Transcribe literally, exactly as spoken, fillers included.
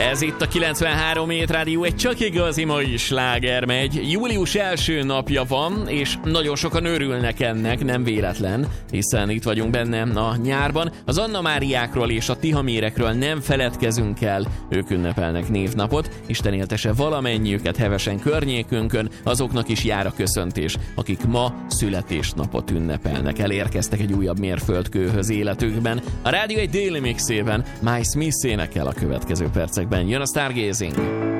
Ez itt a kilencvenhárom Hét Rádió, egy csak igazi mai sláger megy. Július első napja van, és nagyon sokan örülnek ennek, nem véletlen, hiszen itt vagyunk benne a nyárban. Az Anna Máriákról és a Tihamérekről nem feledkezünk el, ők ünnepelnek névnapot. Isten éltese valamennyiüket hevesen környékünkön, azoknak is jár a köszöntés, akik ma születésnapot ünnepelnek. Elérkeztek egy újabb mérföldkőhöz életükben. A rádió egy déli mixében Mike Smith énekel a következő percekben. Jön a Stargazing.